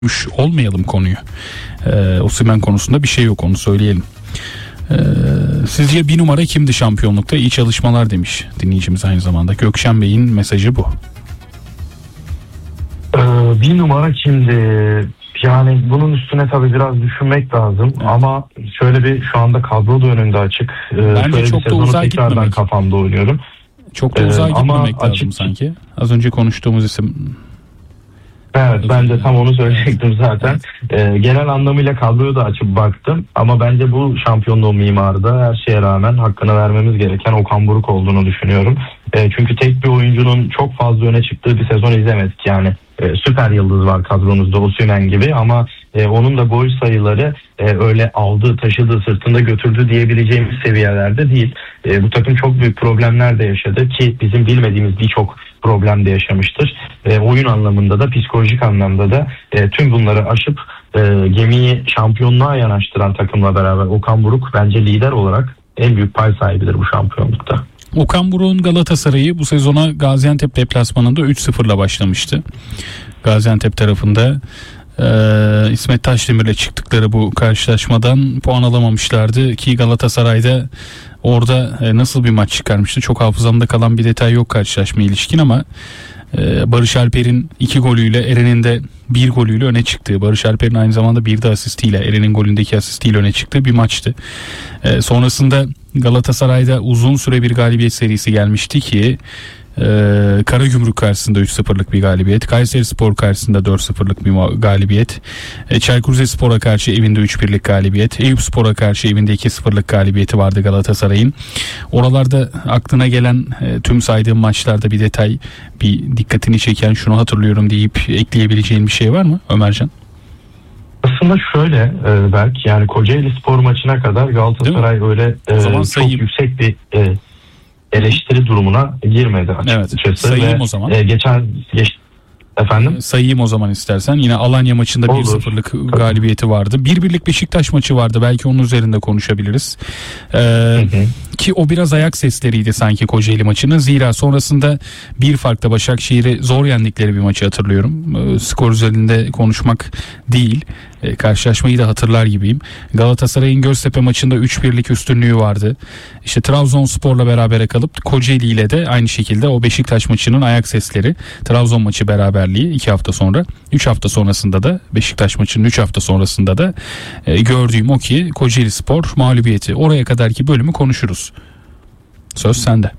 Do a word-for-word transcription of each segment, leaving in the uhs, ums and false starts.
olmayalım konuyu. Ee, Osimhen konusunda bir şey yok, onu söyleyelim. Ee, sizce bir numara kimdi şampiyonlukta? İyi çalışmalar demiş dinleyicimiz aynı zamanda. Gökşen Bey'in mesajı bu. Ee, bir numara kimdi? Yani bunun üstüne tabii biraz düşünmek lazım. Evet. Ama şöyle bir, şu anda kadro da önünde açık. Ee, Bence şöyle çok bir da uzağa tekrardan gitmemek. kafamda oynuyorum. Çok da uzağa ee, gitmemek lazım açık... sanki. Az önce konuştuğumuz isim. Evet, ben de tam onu söyleyecektim zaten. Ee, genel anlamıyla kadroyu da açıp baktım ama bence bu şampiyonluğun mimarı da her şeye rağmen hakkını vermemiz gereken Okan Buruk olduğunu düşünüyorum. Ee, çünkü tek bir oyuncunun çok fazla öne çıktığı bir sezon izlemedik yani. Ee, süper yıldız var kadronuzda, Osimhen gibi, ama e, onun da gol sayıları e, öyle aldığı, taşıdığı, sırtında götürdüğü diyebileceğimiz seviyelerde değil. E, bu takım çok büyük problemler de yaşadı ki bizim bilmediğimiz birçok problem de yaşamıştır. E, oyun anlamında da, psikolojik anlamda da e, tüm bunları aşıp e, gemiyi şampiyonluğa yanaştıran takımla beraber Okan Buruk bence lider olarak en büyük pay sahibidir bu şampiyonlukta. Okan Buruk'un Galatasaray'ı bu sezona Gaziantep deplasmanında üç sıfırla başlamıştı. Gaziantep tarafında e, İsmet Taşdemir'le çıktıkları bu karşılaşmadan puan alamamışlardı ki Galatasaray'da orada e, nasıl bir maç çıkarmıştı çok hafızamda kalan bir detay yok karşılaşma ilişkin, ama e, Barış Alper'in iki golüyle, Eren'in de bir golüyle öne çıktığı, Barış Alper'in aynı zamanda bir de asistiyle, Eren'in golündeki asistiyle öne çıktığı bir maçtı. E, sonrasında Galatasaray'da uzun süre bir galibiyet serisi gelmişti ki e, Karagümrük karşısında üç sıfırlık bir galibiyet, Kayserispor karşısında dört sıfırlık bir galibiyet, e, Çaykur Rizespor'a karşı evinde üç birlik galibiyet, Eyüpspor'a karşı evinde iki sıfırlık galibiyeti vardı Galatasaray'ın. Oralarda aklına gelen e, tüm saydığım maçlarda bir detay, bir dikkatini çeken, şunu hatırlıyorum deyip ekleyebileceğin bir şey var mı Ömercan? Aslında şöyle e, belki yani Kocaeli Spor maçına kadar Galatasaray öyle e, çok yüksek bir e, eleştiri durumuna girmedi açıkçası. Evet, sayayım ve, o zaman. E, geçen geç, efendim. Sayayım o zaman istersen. Yine Alanya maçında bir sıfırlık galibiyeti vardı. bir birlik Beşiktaş maçı vardı. Belki onun üzerinde konuşabiliriz. Ee, hı hı. Ki o biraz ayak sesleriydi sanki Kocaeli maçının. Zira sonrasında bir farkla Başakşehir'i zor yendikleri bir maçı hatırlıyorum. Ee, skor üzerinde konuşmak değil. Ee, karşılaşmayı da hatırlar gibiyim. Galatasaray'ın Göztepe maçında üç birlik üstünlüğü vardı. İşte Trabzonspor'la berabere kalıp Kocaeli ile de aynı şekilde o Beşiktaş maçının ayak sesleri. Trabzon maçı beraberliği iki hafta sonra. üç hafta sonrasında da Beşiktaş maçının üç hafta sonrasında da e, gördüğüm o ki Kocaeli Spor mağlubiyeti. Oraya kadarki bölümü konuşuruz. Söz sende.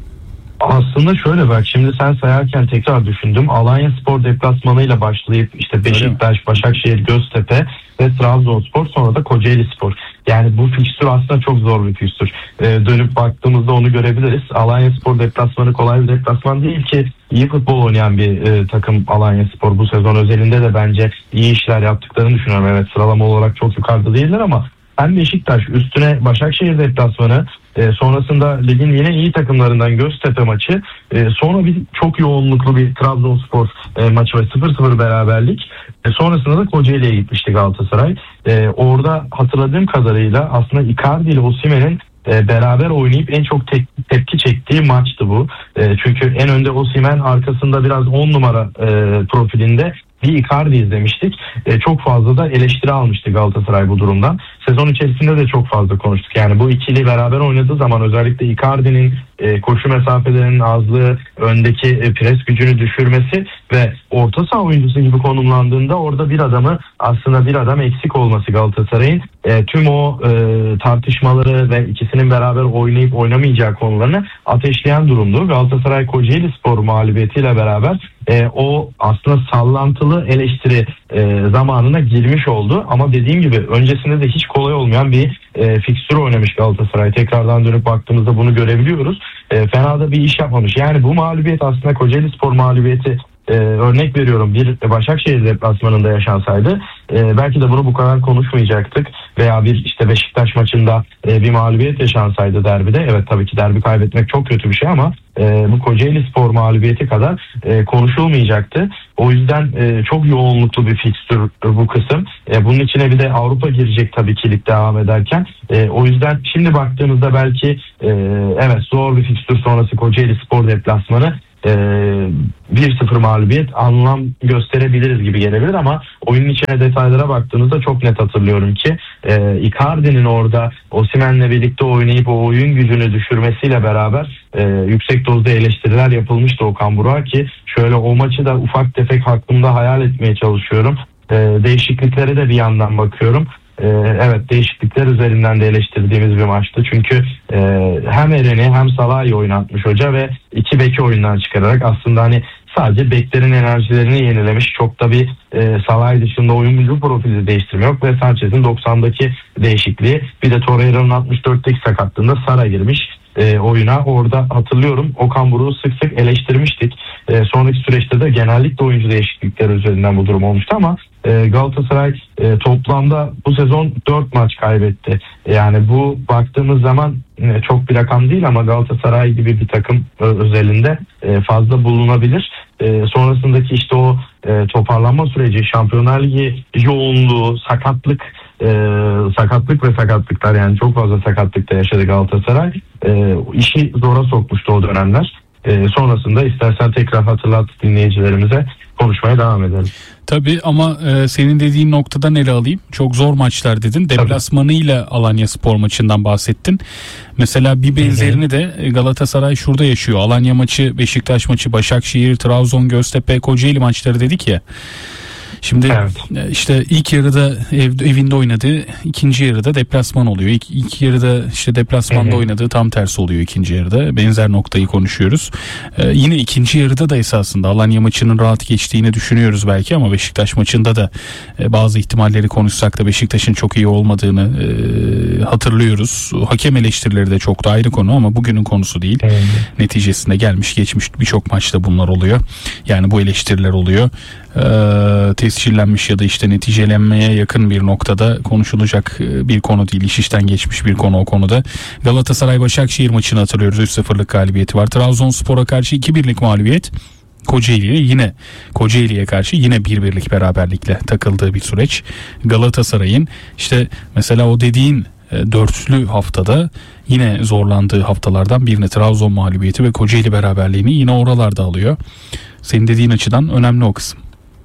Aslında şöyle bak, şimdi sen sayarken tekrar düşündüm. Alanya Spor deplasmanıyla başlayıp işte Beşiktaş, Başakşehir, Göztepe ve Trabzonspor, sonra da Kocaeli Spor. Yani bu fikstür aslında çok zor bir fikstür. Ee, dönüp baktığımızda onu görebiliriz. Alanya Spor deplasmanı kolay bir deplasman değil ki, iyi futbol oynayan bir e, takım Alanya Spor. Bu sezon özelinde de bence iyi işler yaptıklarını düşünüyorum. Evet, sıralama olarak çok yukarıda değiller ama hem Beşiktaş, üstüne Başakşehir deplasmanı, e, sonrasında ligin yine iyi takımlarından Göztepe maçı, e, sonra bir çok yoğunluklu bir Trabzonspor e, maçı ve sıfır sıfır beraberlik. E, sonrasında da Kocaeli'ye gitmişti Galatasaray. E, orada hatırladığım kadarıyla aslında Icardi ile Osimhen'in e, beraber oynayıp en çok te- tepki çektiği maçtı bu. E, çünkü en önde Osimhen, arkasında biraz on numara e, profilinde bir Icardi izlemiştik. E, çok fazla da eleştiri almıştı Galatasaray bu durumdan. Sezon içerisinde de çok fazla konuştuk. Yani bu ikili beraber oynadığı zaman özellikle Icardi'nin e, koşu mesafelerinin azlığı, öndeki e, pres gücünü düşürmesi ve orta saha oyuncusu gibi konumlandığında orada bir adamı, aslında bir adam eksik olması Galatasaray'ın e, tüm o e, tartışmaları ve ikisinin beraber oynayıp oynamayacağı konularını ateşleyen durumdu. Galatasaray Kocaeli Spor mağlubiyetiyle beraber e, o aslında sallantılı eleştiri e, zamanına girmiş oldu. Ama dediğim gibi öncesinde de hiç kolay olmayan bir e, fikstür oynamış Galatasaray. Tekrardan dönüp baktığımızda bunu görebiliyoruz. E, fena da bir iş yapmamış. Yani bu mağlubiyet aslında Kocaeli Spor mağlubiyeti, Ee, örnek veriyorum, bir Başakşehir deplasmanında yaşansaydı e, belki de bunu bu kadar konuşmayacaktık, veya bir işte Beşiktaş maçında e, bir mağlubiyet yaşansaydı derbide. Evet, tabii ki derbi kaybetmek çok kötü bir şey ama e, bu Kocaeli Spor mağlubiyeti kadar e, konuşulmayacaktı. O yüzden e, çok yoğunluklu bir fikstür bu kısım. E, bunun içine bir de Avrupa girecek tabii ki lig devam ederken. E, o yüzden şimdi baktığımızda belki e, evet zor bir fikstür sonrası Kocaeli Spor deplasmanı. e, bir sıfır mağlubiyet anlam gösterebiliriz gibi gelebilir ama oyunun içine detaylara baktığınızda çok net hatırlıyorum ki e, Icardi'nin orada Osimhen'le birlikte oynayıp o oyun gücünü düşürmesiyle beraber e, yüksek dozda eleştiriler yapılmıştı Okan Burak'a ki şöyle o maçı da ufak tefek hakkında hayal etmeye çalışıyorum. E, değişikliklere de bir yandan bakıyorum. Ee, evet değişiklikler üzerinden de eleştirdiğimiz bir maçtı. Çünkü e, hem Eren'i hem Salah'ı oynatmış hoca ve iki beki oyundan çıkararak aslında hani sadece beklerin enerjilerini yenilemiş. Çok da bir e, Salah dışında oyun gücü profili değiştirme yok ve Sanchez'in doksan'daki değişikliği bir de Torreira'nın altmış dörtteki sakatlığında Sara girmiş e, oyuna. Orada hatırlıyorum Okan Buruk'u sık sık eleştirmiştik. E, sonraki süreçte de genellikle oyuncu değişiklikleri üzerinden bu durum olmuştu ama e, Galatasaray e, toplamda bu sezon dört maç kaybetti. Yani bu baktığımız zaman e, çok bir rakam değil ama Galatasaray gibi bir takım e, özelinde e, fazla bulunabilir. E, sonrasındaki işte o e, toparlanma süreci, Şampiyonlar Ligi yoğunluğu, sakatlık e, sakatlık ve sakatlıklar yani çok fazla sakatlık da yaşadı Galatasaray. E, işi zora sokmuştu o dönemler. E, sonrasında istersen tekrar hatırlat dinleyicilerimize, konuşmaya devam edelim. Tabii ama e, senin dediğin noktadan ele alayım. Çok zor maçlar dedin. Deplasmanıyla Alanyaspor maçından bahsettin. Mesela bir benzerini de Galatasaray şurada yaşıyor. Alanya maçı, Beşiktaş maçı, Başakşehir, Trabzon, Göztepe, Kocaeli maçları dedik ya. Şimdi evet. işte ilk yarıda ev, evinde oynadığı, ikinci yarıda deplasman oluyor. İlk, ilk yarıda işte deplasmanda Hı-hı. oynadığı tam tersi oluyor ikinci yarıda. Benzer noktayı konuşuyoruz. Ee, yine ikinci yarıda da esasında Alanya maçının rahat geçtiğini düşünüyoruz belki ama Beşiktaş maçında da e, bazı ihtimalleri konuşsak da Beşiktaş'ın çok iyi olmadığını e, hatırlıyoruz. Hakem eleştirileri de çok da ayrı konu ama bugünün konusu değil. Hı-hı. Neticesinde gelmiş geçmiş birçok maçta bunlar oluyor. Yani bu eleştiriler oluyor. Ee, tescillenmiş ya da işte neticelenmeye yakın bir noktada konuşulacak bir konu değil. İş işten geçmiş bir konu o konuda. Galatasaray Başakşehir maçını hatırlıyoruz. üç sıfırlık galibiyeti var. Trabzonspor'a karşı iki birlik mağlubiyet. Kocaeli'ye yine Kocaeli'ye karşı yine bir birlik beraberlikle takıldığı bir süreç. Galatasaray'ın işte mesela o dediğin e, dörtlü haftada yine zorlandığı haftalardan birini Trabzon mağlubiyeti ve Kocaeli beraberliğini yine oralarda alıyor. Senin dediğin açıdan önemli o kısım.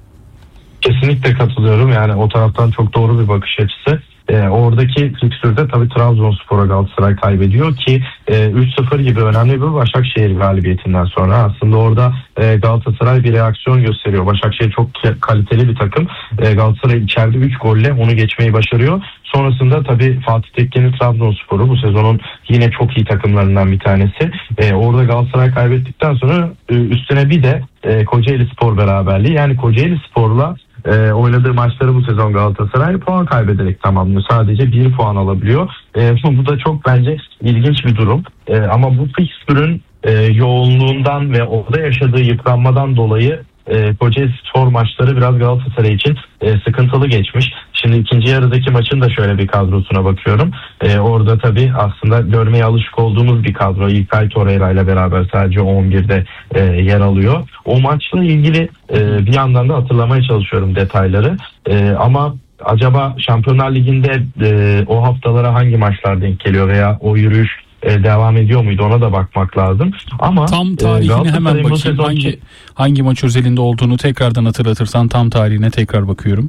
Kesinlikle katılıyorum. Yani o taraftan çok doğru bir bakış açısı. Ee, oradaki fikstürde tabii Trabzonspor'a Galatasaray kaybediyor ki e, üç sıfır gibi önemli bir Başakşehir galibiyetinden sonra aslında orada e, Galatasaray bir reaksiyon gösteriyor. Başakşehir çok kaliteli bir takım. E, Galatasaray içeride üç golle onu geçmeyi başarıyor. Sonrasında tabii Fatih Tekke'nin Trabzonspor'u bu sezonun yine çok iyi takımlarından bir tanesi. E, orada Galatasaray kaybettikten sonra e, üstüne bir de e, Kocaeli Spor beraberliği. Yani Kocaeli Spor'la e, oynadığı maçları bu sezon Galatasaray puan kaybederek tamamlıyor. Sadece bir puan alabiliyor. E, bu da çok bence ilginç bir durum. E, ama bu fikstürün e, yoğunluğundan ve orada yaşadığı yıpranmadan dolayı E, Kocaeli Spor maçları biraz Galatasaray için e, sıkıntılı geçmiş. Şimdi ikinci yarıdaki maçın da şöyle bir kadrosuna bakıyorum. E, orada tabii aslında görmeye alışık olduğumuz bir kadro. İlkay Torreira ile beraber sadece on birde e, yer alıyor. O maçla ilgili e, bir yandan da hatırlamaya çalışıyorum detayları. E, ama acaba Şampiyonlar Ligi'nde e, o haftalara hangi maçlar denk geliyor veya o yürüyüş devam ediyor muydu, ona da bakmak lazım. Ama tam tarihine e, hemen bakayım sezon... hangi hangi maç özelinde olduğunu tekrardan hatırlatırsan tam tarihine tekrar bakıyorum.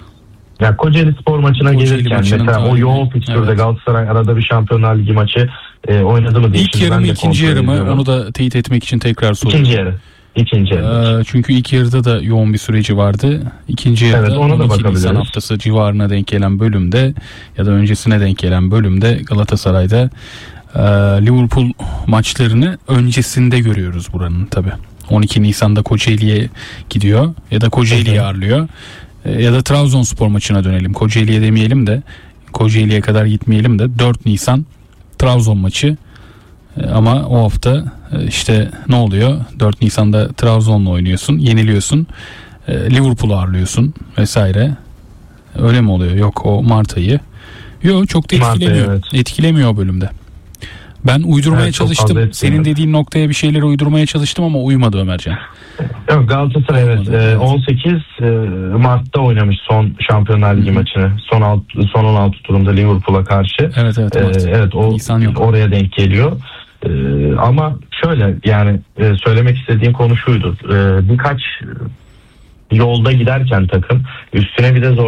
Ya Kocaeli Spor maçına Kocaeli gelirken mesela tarihine, o yoğun fikstürde evet. Galatasaray arada bir Şampiyonlar Ligi maçı e, oynadı mı diye. İlk yarı mı ikinci yarı mı onu da teyit etmek için tekrar soruyorum. İkinci yarı. İkinci yarı. Ee, çünkü ilk yarıda da yoğun bir süreci vardı. İkinci yarıda evet, ona da on iki Nisan haftası civarına denk gelen bölümde ya da öncesine denk gelen bölümde Galatasaray'da Ee, Liverpool maçlarını öncesinde görüyoruz buranın tabi. on iki Nisan'da Kocaeli'ye gidiyor ya da Kocaeli'yi ağırlıyor. Ee, ya da Trabzonspor maçına dönelim. Kocaeli'ye demeyelim de Kocaeli'ye kadar gitmeyelim de dört Nisan Trabzon maçı. Ee, ama o hafta işte ne oluyor? dört Nisan'da Trabzon'la oynuyorsun, yeniliyorsun. Ee, Liverpool'u ağırlıyorsun vesaire. Öyle mi oluyor? Yok, o Mart ayı. Yok, çok da etkilemiyor. Mart, evet. Etkilemiyor o bölümde. Ben uydurmaya evet, çalıştım. Senin dediğin noktaya bir şeyleri uydurmaya çalıştım ama uymadı Ömercan. Yok, Galatasaray evet. Ee, on sekiz Mart'ta oynamış son Şampiyonlar Ligi maçını. Son alt, son on altı turunda Liverpool'a karşı. Evet evet. Ee, evet o oraya denk geliyor. Ee, ama şöyle yani e, söylemek istediğim konu şuydu. Ee, birkaç yolda giderken takım üstüne bir de zor